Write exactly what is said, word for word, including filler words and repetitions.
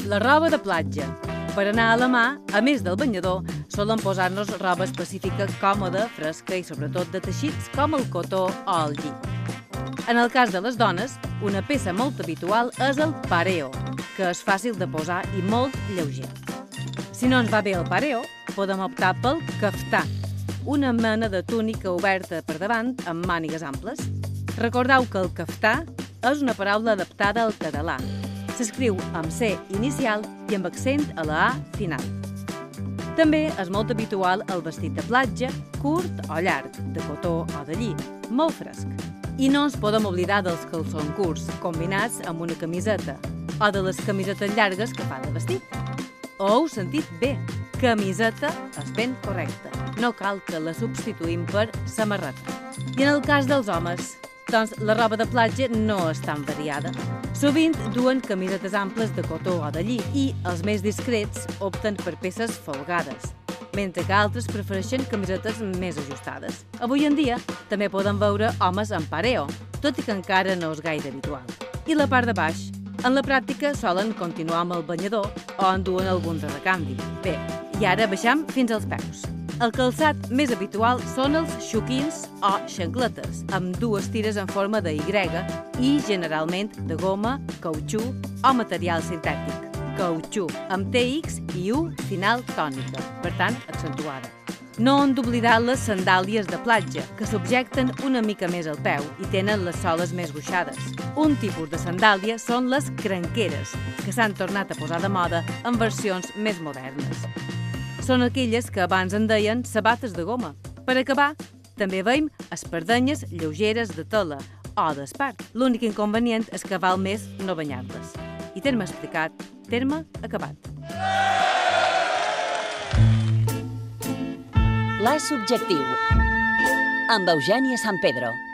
La roba de platja. Per anar a la mà, a més del banyador, solen posar-nos roba específica còmoda, fresca i sobretot de teixits com el cotó o el lli. En el cas de les dones, una peça molt habitual és el pareo, que és fàcil de posar i molt lleuger. Si no ens va bé el pareo, podem optar pel caftà, una mena de túnica oberta per davant amb mànigues amples. Recordeu que el caftà és una paraula adaptada al català. S'escriu amb C inicial i amb accent a la A final. També és molt habitual el vestit de platja, curt o llarg, de cotó o de lli, molt fresc. I no ens podem oblidar dels calçons curts, combinats amb una camiseta, o de les camisetes llargues que fa de vestit. Ho heu sentit bé, camiseta és ben correcta. No cal que la substituïm per samarreta. I en el cas dels homes, doncs la roba de platja no és tan variada. Sovint duen camisetes amples de cotó o de lli i els més discrets opten per peces folgades, mentre que altres prefereixen camisetes més ajustades. Avui en dia també poden veure homes amb pareo, tot i que encara no és gaire habitual. I la part de baix? En la pràctica solen continuar amb el banyador o en duen algun de recanvi. Bé, i ara baixam fins als peus. El calçat més habitual són els xoquins o xancletes, amb dues tires en forma de Y i generalment de goma, cautxú o material sintètic. Cautxú, amb T X i U final tònica, per tant, accentuada. No hem d'oblidar les sandàlies de platja, que subjecten una mica més el peu i tenen les soles més gruixades. Un tipus de sandàlia són les cranqueres, que s'han tornat a posar de moda en versions més modernes. Són aquelles que abans en deien sabates de goma. Per acabar, també veiem espardenyes lleugeres de tela o d'espart. L'únic inconvenient és que val més no banyar-les. I terme explicat, terme acabat. Pla subjectiu amb Eugènia San Pedro.